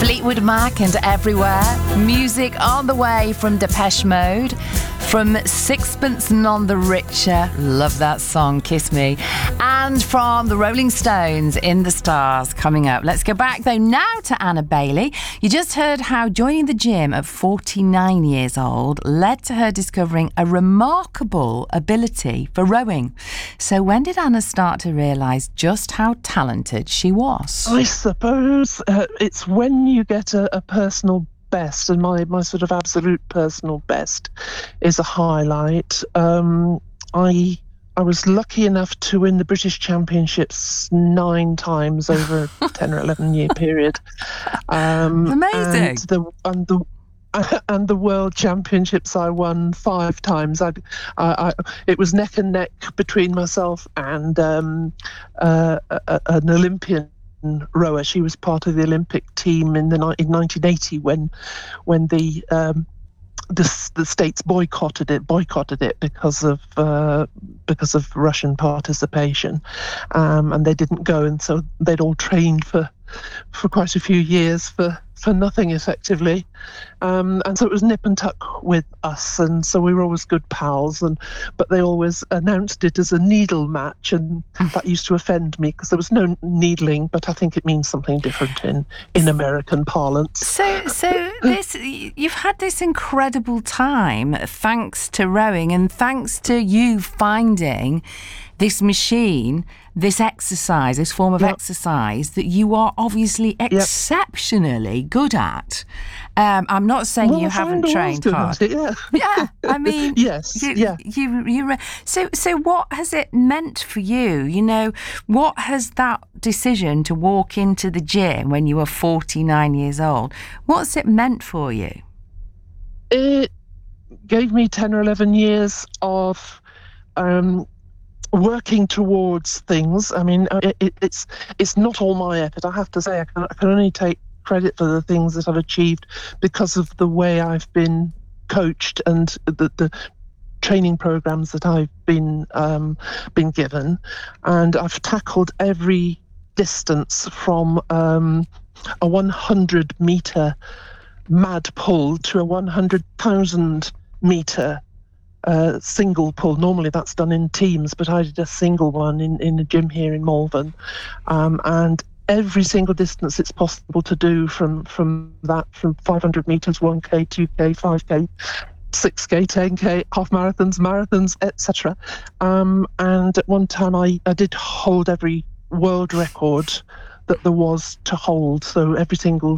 Fleetwood Mac and Everywhere. Music on the way from Depeche Mode. From Sixpence None the Richer. Love that song, Kiss Me. And from the Rolling Stones, In the Stars, coming up. Let's go back, though, now to Anna Bailey. You just heard how joining the gym at 49 years old led to her discovering a remarkable ability for rowing. So when did Anna start to realise just how talented she was? I suppose it's when you get a personal best, and my sort of absolute personal best is a highlight. I was lucky enough to win the British Championships 9 times over a 10 or 11 year period. Amazing. And the World Championships I won 5 times. It was neck and neck between myself and an Olympian rower. She was part of the Olympic team in 1980 when the states boycotted it because of Russian participation, and they didn't go, and so they'd all trained for quite a few years for nothing effectively, and so it was nip and tuck with us, and so we were always good pals, but they always announced it as a needle match, and that used to offend me because there was no needling, but I think it means something different in American parlance. So you've had this incredible time thanks to rowing and thanks to you finding this machine, this exercise, this form of exercise that you are obviously exceptionally good at. I'm not saying you haven't trained hard. Yeah, I mean, yes, you. So what has it meant for you? You know, what has that decision to walk into the gym when you were 49 years old? What's it meant for you? It gave me 10 or 11 years of working towards things. I mean, it's not all my effort. I have to say, I can only take credit for the things that I've achieved because of the way I've been coached and the training programs that I've been given, and I've tackled every distance from a 100 meter mad pull to a 100,000 meter single pull. Normally that's done in teams, but I did a single one in a gym here in Malvern, and every single distance it's possible to do from 500 meters, 1k, 2k, 5k, 6k, 10k, half marathons, etc. And at one time I did hold every world record that there was to hold, so every single